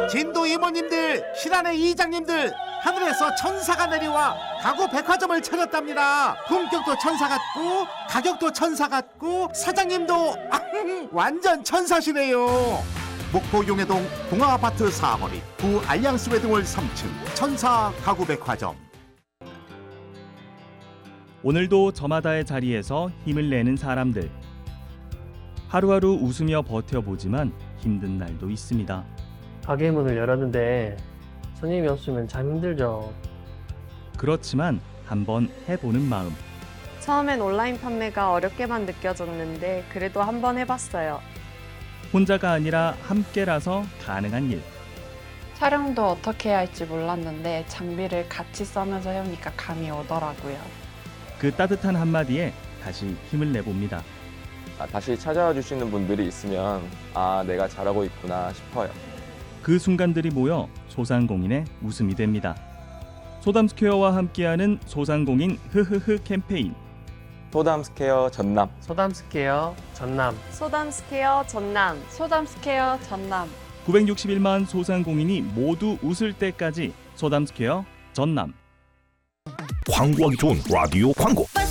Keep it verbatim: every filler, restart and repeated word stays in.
진도 이모님들, 신안의 이장님들, 하늘에서 천사가 내려와 가구 백화점을 차렸답니다. 품격도 천사 같고 가격도 천사 같고 사장님도 아, 완전 천사시네요. 목포 용해동 동아아파트 사거리 구 알lian스 웨딩홀 삼 층 천사 가구 백화점. 오늘도 저마다의 자리에서 힘을 내는 사람들. 하루하루 웃으며 버텨보지만 힘든 날도 있습니다. 가게 문을 열었는데 손님이 없으면 참 힘들죠. 그렇지만 한번 해보는 마음. 처음엔 온라인 판매가 어렵게만 느껴졌는데 그래도 한번 해봤어요. 혼자가 아니라 함께라서 가능한 일. 촬영도 어떻게 해야 할지 몰랐는데 장비를 같이 써면서 해오니까 감이 오더라고요. 그 따뜻한 한마디에 다시 힘을 내봅니다. 아, 다시 찾아와 주시는 분들이 있으면 아, 내가 잘하고 있구나 싶어요. 그 순간들이 모여 소상공인의 웃음이 됩니다. 소담스퀘어와 함께하는 소상공인 흐흐흐 캠페인. 소담스퀘어 전남. 소담스퀘어 전남. 소담스퀘어 전남. 소담스퀘어 전남. 구백육십일만 소상공인이 모두 웃을 때까지 소담스퀘어 전남. 광고하기 좋은 라디오 광고.